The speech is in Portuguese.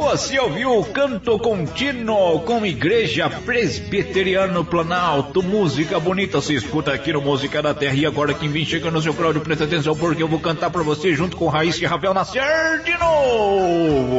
Você ouviu o Canto Contínuo com Igreja Presbiteriano Planalto. Música bonita, se escuta aqui no Música da Terra. E agora quem vem chegando no seu Cláudio, presta atenção porque eu vou cantar pra você junto com Raíssa e Rafael Nascer de novo.